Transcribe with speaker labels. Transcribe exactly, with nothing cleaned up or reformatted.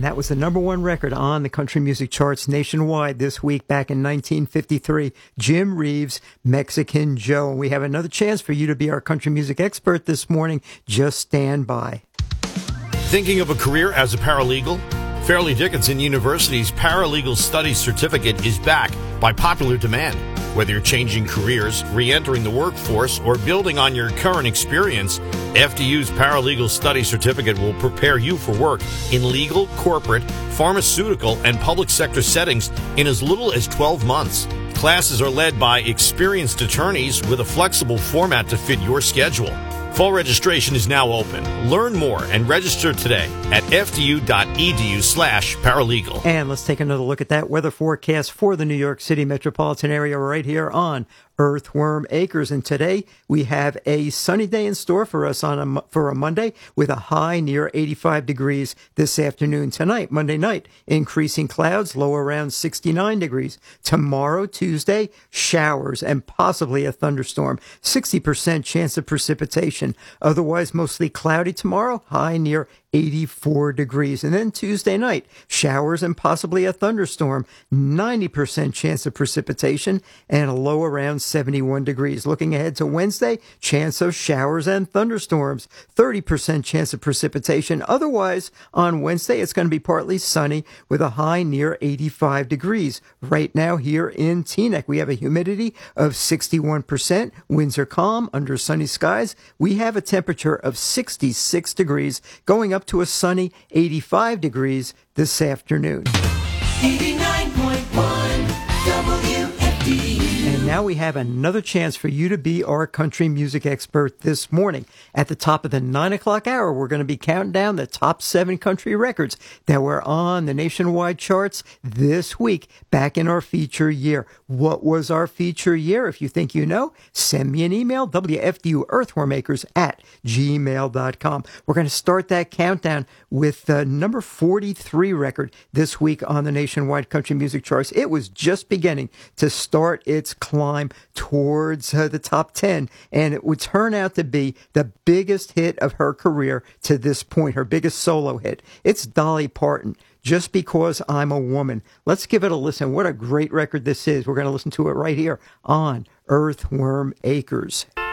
Speaker 1: that was the number one record on the country music charts nationwide this week back in nineteen fifty-three. Jim Reeves, Mexican Joe. And we have another chance for you to be our country music expert this morning. Just stand by.
Speaker 2: Thinking of a career as a paralegal? Fairleigh Dickinson University's Paralegal Studies Certificate is back by popular demand. Whether you're changing careers, re-entering the workforce, or building on your current experience, F D U's Paralegal Studies Certificate will prepare you for work in legal, corporate, pharmaceutical, and public sector settings in as little as twelve months. Classes are led by experienced attorneys with a flexible format to fit your schedule. Full registration is now open. Learn more and register today at fdu.edu slash paralegal.
Speaker 1: And let's take another look at that weather forecast for the New York City metropolitan area right here on Earthworm Acres. And today we have a sunny day in store for us on a, for a Monday with a high near eighty-five degrees this afternoon. Tonight, Monday night, increasing clouds, low around sixty-nine degrees. Tomorrow, Tuesday, showers and possibly a thunderstorm. sixty percent chance of precipitation. Otherwise, mostly cloudy tomorrow, high near eighty-four degrees. And then Tuesday night, showers and possibly a thunderstorm, ninety percent chance of precipitation, and a low around seventy-one degrees. Looking ahead to Wednesday, chance of showers and thunderstorms, thirty percent chance of precipitation. Otherwise, on Wednesday, it's going to be partly sunny with a high near eighty-five degrees. Right now here in Teaneck, we have a humidity of sixty-one percent. Winds are calm under sunny skies. We have a temperature of sixty-six degrees, going up to a sunny eighty-five degrees this afternoon.
Speaker 3: eighty-nine point one W F D U.
Speaker 1: And now we have another chance for you to be our country music expert this morning. At the top of the nine o'clock hour, we're going to be counting down the top seven country records that were on the nationwide charts this week back in our feature year. What was our feature year? If you think you know, send me an email, W F D U earthwormacres at gmail dot com. We're going to start that countdown with the number forty-three record this week on the nationwide country music charts. It was just beginning to start its climb towards uh, the top ten, and it would turn out to be the biggest hit of her career to this point, her biggest solo hit. It's Dolly Parton, Just Because I'm a Woman. Let's give it a listen. What a great record this is. We're going to listen to it right here on Earthworm Acres.